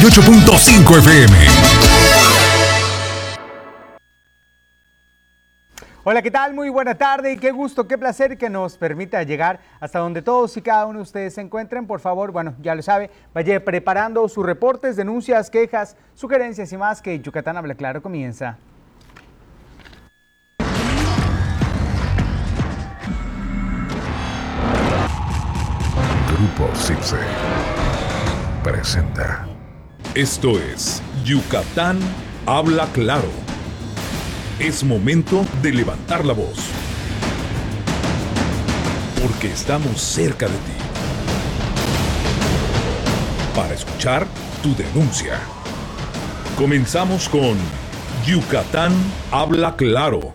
8.5 FM. Hola, ¿qué tal? Muy buena tarde y qué gusto, qué placer que nos permita llegar hasta donde todos y cada uno de ustedes se encuentren. Por favor, bueno, ya lo sabe, vaya preparando sus reportes, denuncias, quejas, sugerencias y más, que Yucatán Habla Claro comienza. Grupo CIPSE presenta. Esto es Yucatán Habla Claro. Es momento de levantar la voz, porque estamos cerca de ti, para escuchar tu denuncia. Comenzamos con Yucatán Habla Claro.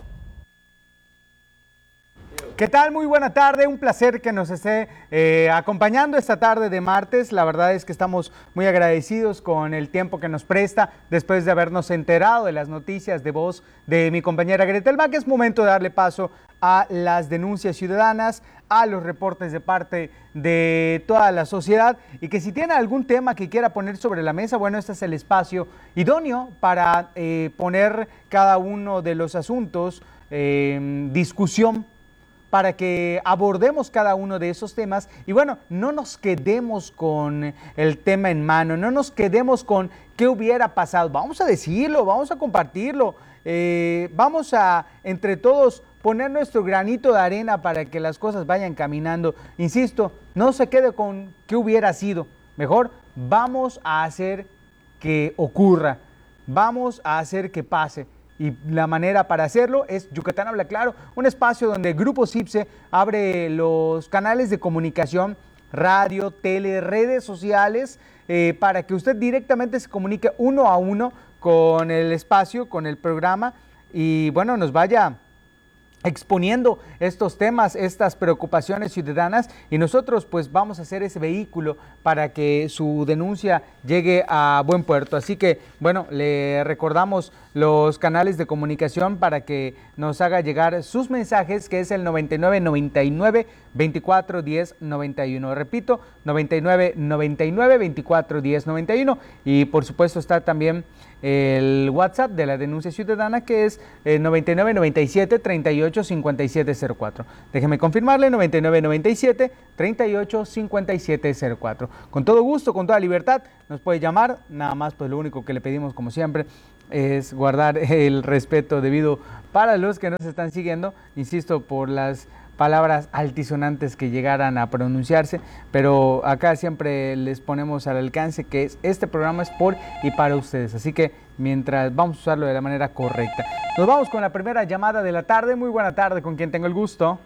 ¿Qué tal? Muy buena tarde, un placer que nos esté acompañando esta tarde de martes. La verdad es que estamos muy agradecidos con el tiempo que nos presta después de habernos enterado de las noticias de voz de mi compañera Gretel Mac. Es momento de darle paso a las denuncias ciudadanas, a los reportes de parte de toda la sociedad, y que si tiene algún tema que quiera poner sobre la mesa, bueno, este es el espacio idóneo para poner cada uno de los asuntos en discusión, para que abordemos cada uno de esos temas y bueno, no nos quedemos con el tema en mano, no nos quedemos con qué hubiera pasado. Vamos a decirlo, vamos a compartirlo, vamos a entre todos poner nuestro granito de arena para que las cosas vayan caminando. Insisto, no se quede con qué hubiera sido, mejor vamos a hacer que ocurra, vamos a hacer que pase. Y la manera para hacerlo es Yucatán Habla Claro, un espacio donde el Grupo CIPSE abre los canales de comunicación, radio, tele, redes sociales, para que usted directamente se comunique uno a uno con el espacio, con el programa, y bueno, nos vaya exponiendo estos temas, estas preocupaciones ciudadanas, y nosotros pues vamos a hacer ese vehículo para que su denuncia llegue a buen puerto. Así que bueno, le recordamos los canales de comunicación para que nos haga llegar sus mensajes, que es el 9999-241091. Repito, 9999-241091. Y por supuesto está también el WhatsApp de la denuncia ciudadana, que es 9997-385704. Déjeme confirmarle, 9997-385704. Con todo gusto, con toda libertad, nos puede llamar. Nada más, pues lo único que le pedimos, como siempre, es guardar el respeto debido para los que nos están siguiendo, insisto, por las palabras altisonantes que llegaran a pronunciarse, pero acá siempre les ponemos al alcance que este programa es por y para ustedes, así que mientras vamos a usarlo de la manera correcta. Nos vamos con la primera llamada de la tarde. Muy buena tarde, ¿con quién tengo el gusto?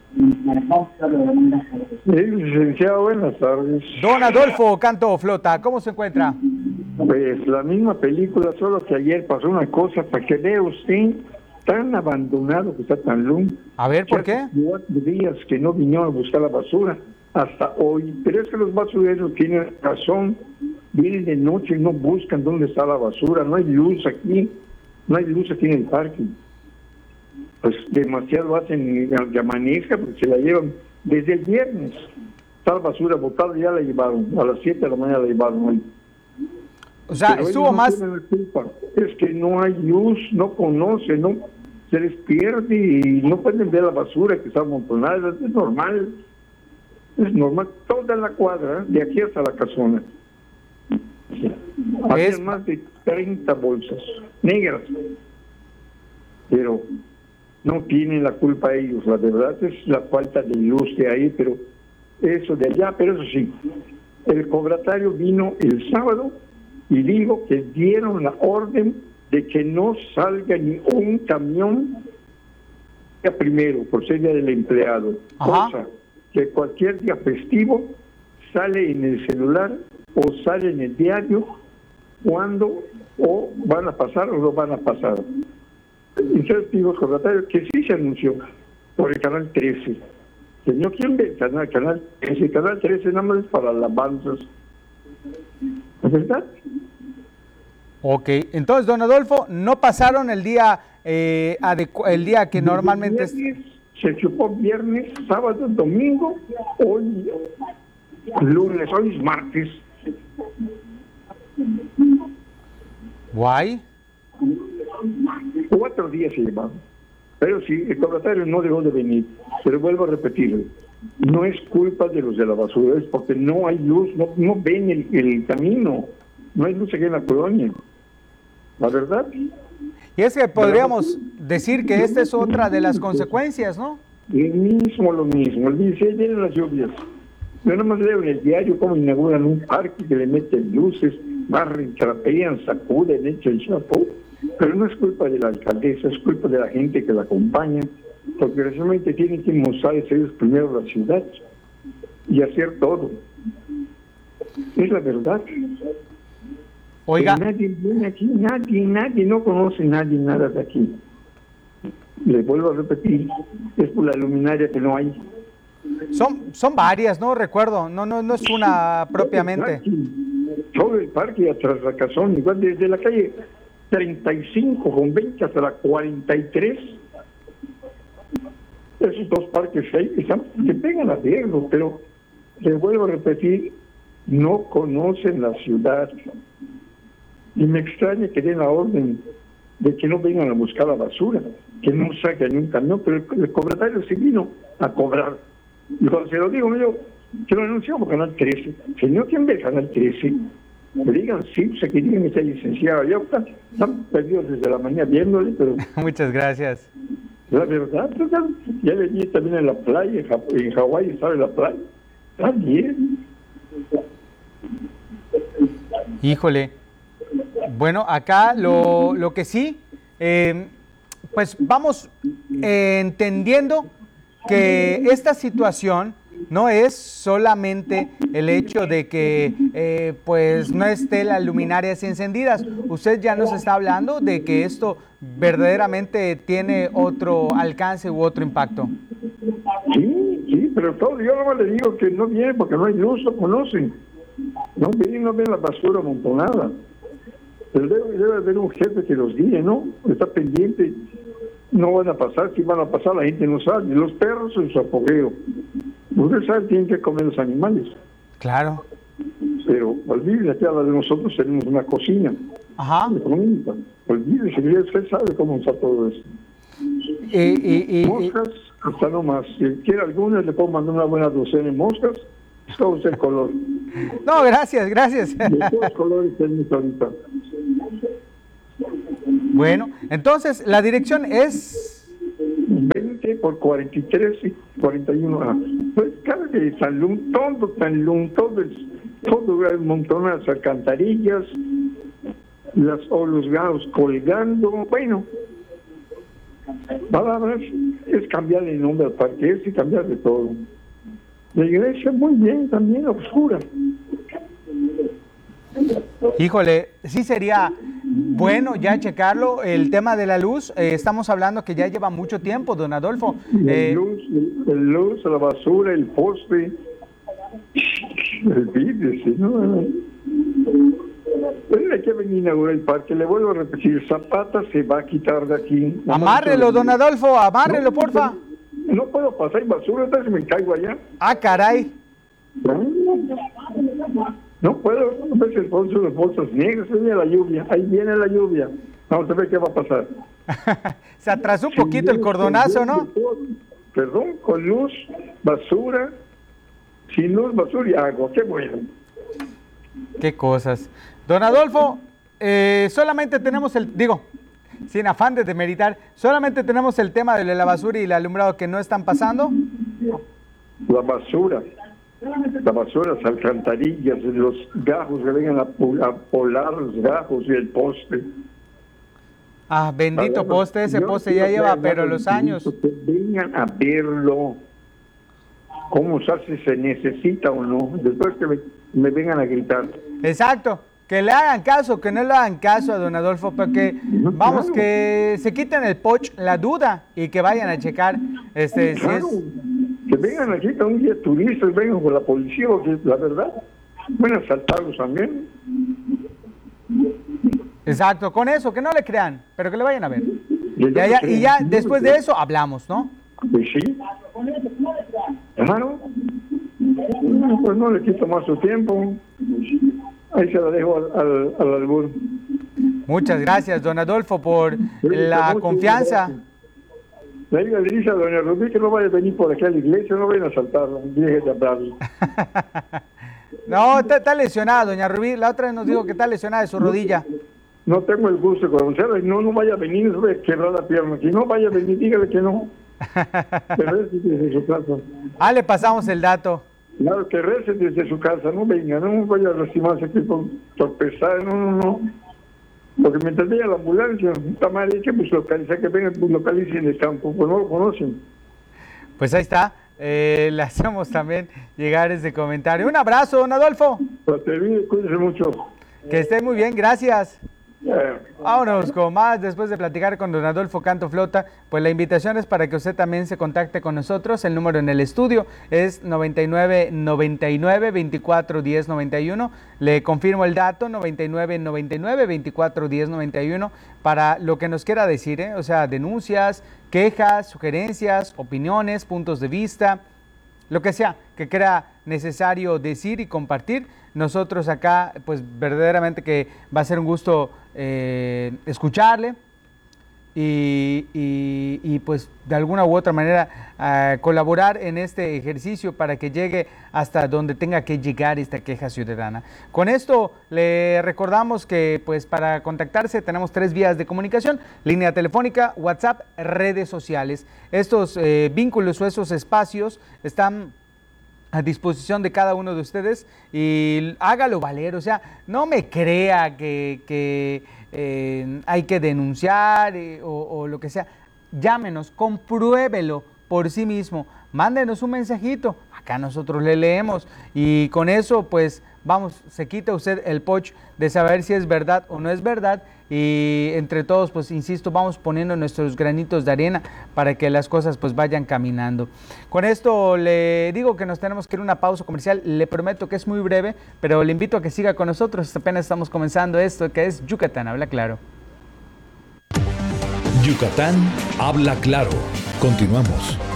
Licenciado, buenas tardes. Don Adolfo Canto Flota, ¿cómo se encuentra? Pues la misma película, solo que ayer pasó una cosa, para que vea usted tan abandonado que está Tanlún. A ver, ¿por qué? 4 días que no vinieron a buscar la basura hasta hoy, pero es que los basureros tienen razón, vienen de noche y no buscan dónde está la basura, no hay luz aquí en el parque. Pues demasiado hacen que amanezca, porque se la llevan desde el viernes. Está la basura botada, ya la llevaron, a las 7 de la mañana la llevaron hoy. O sea, pero estuvo no más... Es que no hay luz, no conocen, no se les pierde y no pueden ver la basura que está amontonada. Es normal, toda la cuadra, de aquí hasta la casona. Había más de 30 bolsas negras, pero no tienen la culpa ellos, la verdad es la falta de luz de ahí, pero eso de allá. Pero eso sí, el cobratario vino el sábado y dijo que dieron la orden de que no salga ni un camión día primero, por ser día del empleado. Ajá. Cosa que cualquier día festivo sale en el celular o sale en el diario cuando o van a pasar o no van a pasar. Entonces digo, secretario, que sí se anunció por el canal 13. Que no quieren ver el canal 13. El canal 13 nada más es para alabanzas. ¿Es verdad? Ok, entonces, don Adolfo, no pasaron el día el día que normalmente se chupó viernes, sábado, domingo, hoy lunes, hoy es martes. Guay. 4 días se llevaron. Pero sí, el cobratario no dejó de venir. Pero vuelvo a repetirlo. No es culpa de los de la basura, es porque no hay luz, no ven el camino. No hay luz aquí en la colonia. La verdad. Y es que podríamos decir que esta es otra de las consecuencias, ¿no? Lo mismo. El 16 vienen las lluvias. Yo nada más leo en el diario cómo inauguran un parque que le meten luces, barren, trapean, sacuden, echan chapó. Pero no es culpa de la alcaldesa, es culpa de la gente que la acompaña, porque realmente tienen que mostrarse ellos primero la ciudad y hacer todo. Es la verdad. Oiga. Pero nadie viene aquí, nadie, no conoce nadie nada de aquí. Le vuelvo a repetir, es por la luminaria que no hay. Son varias, ¿no? Recuerdo, no es una propiamente. Todo el parque atrás la casón, igual desde la calle 35 con 20 hasta la 43. Esos 2 parques ahí que vengan a verlo, pero les vuelvo a repetir, no conocen la ciudad. Y me extraña que den la orden de que no vengan a buscar la basura, que no saquen un camión, pero el cobratario sí vino a cobrar. Y cuando se lo digo yo, que lo anunciamos por Canal 13. Señor, ¿quién ve Canal 13? Me digan, sí, pues aquí digan que está licenciado. Ya están perdidos desde la mañana viéndole, pero... Muchas gracias. La verdad, ya venía también en la playa, en Hawái, estaba en la playa. Está bien. Híjole. Bueno, acá lo que sí, pues vamos entendiendo que esta situación no es solamente el hecho de que pues no esté las luminarias encendidas. Usted ya nos está hablando de que esto verdaderamente tiene otro alcance u otro impacto. Sí, pero todo, yo nomás le digo que no viene porque no hay luz, no conocen. No ven la basura amontonada. Pero debe haber un jefe que los guíe, ¿no? Está pendiente. No van a pasar, si van a pasar, la gente no sabe. Los perros en su apogeo. Ustedes saben, tienen que comer los animales. Claro. Pero olvídense que a la de nosotros tenemos una cocina. Ajá. Olvídense, usted sabe cómo está todo eso. Moscas, hasta nomás. Si quiere algunas, le puedo mandar una buena docena de moscas. Todo el color. No, gracias. De todos los colores tenemos ahorita. Bueno, entonces la dirección es 20 por 43 y 41. Pues cada de Talún, todo el montón de las alcantarillas, los gatos colgando. Bueno, palabras es cambiar el nombre al parque, es y cambiar de todo. La iglesia muy bien, también oscura. Híjole, sí sería bueno ya checarlo, el tema de la luz. Estamos hablando que ya lleva mucho tiempo, don Adolfo. La luz, la basura, el poste, el vidrio, ¿no? Hay que venir a inaugurar el parque. Le vuelvo a repetir, Zapata se va a quitar de aquí. Amárrelo, don Adolfo, amárrelo, porfa. No puedo pasar basura, entonces me caigo allá. Ah, caray. No puedo, ves el bolso, los bolsos negros, ahí viene la lluvia. Vamos a ver qué va a pasar. Se atrasó un poquito el cordonazo, ¿no? Perdón, con luz, basura, sin luz, basura y agua, qué bueno. Qué cosas. Don Adolfo, solamente tenemos sin afán de demeritar, solamente tenemos el tema de la basura y el alumbrado que no están pasando. La basura, las alcantarillas, los gajos que vengan a polar los gajos y el poste. Ah, bendito poste, ese poste ya lleva, pero los años. Que vengan a verlo, cómo si se necesita o no, después que me vengan a gritar. Exacto. Que le hagan caso, que no le hagan caso a don Adolfo, porque vamos, claro, que se quiten el la duda y que vayan a checar claro, si es... Que vengan aquí con un guía turista, vengan con la policía, porque la verdad, van a asaltarlos también. Exacto, con eso, que no le crean, pero que le vayan a ver. Y ya después de eso hablamos, ¿no? Pues sí. Claro. Pues no le quito más su tiempo. Ahí se la dejo al albur. Muchas gracias, don Adolfo, por la confianza. Le dice a doña Rubí que no vaya a venir por aquí a la iglesia, no vayan a asaltarla, deje de hablarle. No, está lesionada, doña Rubí. La otra vez nos dijo que está lesionada de su rodilla. No tengo el gusto de conocerla, no vaya a venir, no voy a quebrar la pierna. Si no vaya a venir, dígale que no. Pero es desde su casa. Le pasamos el dato. Claro, que recen desde su casa, no venga, no vaya a lastimarse aquí por tropezar, no. Porque mientras venga la ambulancia, está mal hecha, pues localizar, que vengan, pues localicen el campo, pues no lo conocen. Pues ahí está, le hacemos también llegar ese comentario. Un abrazo, don Adolfo. Pues te vi, cuídense mucho. Que esté muy bien, gracias. Vámonos con más después de platicar con don Adolfo Canto Flota. Pues la invitación es para que usted también se contacte con nosotros. El número en el estudio es 9999-241091. Le confirmo el dato, 9999-241091, para lo que nos quiera decir, o sea, denuncias, quejas, sugerencias, opiniones, puntos de vista, lo que sea que crea necesario decir y compartir. Nosotros acá, pues verdaderamente que va a ser un gusto escucharle y pues de alguna u otra manera colaborar en este ejercicio para que llegue hasta donde tenga que llegar esta queja ciudadana. Con esto le recordamos que pues para contactarse tenemos 3 vías de comunicación: línea telefónica, WhatsApp, redes sociales. Estos vínculos o esos espacios están a disposición de cada uno de ustedes y hágalo valer. O sea, no me crea que hay que denunciar o lo que sea. Llámenos, compruébelo por sí mismo, mándenos un mensajito, acá nosotros le leemos y con eso pues vamos, se quita usted el poch de saber si es verdad o no es verdad, y entre todos pues insisto, vamos poniendo nuestros granitos de arena para que las cosas pues vayan caminando. Con esto le digo que nos tenemos que ir a una pausa comercial, le prometo que es muy breve, pero le invito a que siga con nosotros. Apenas estamos comenzando esto que es Yucatán Habla Claro. Yucatán Habla Claro. Continuamos.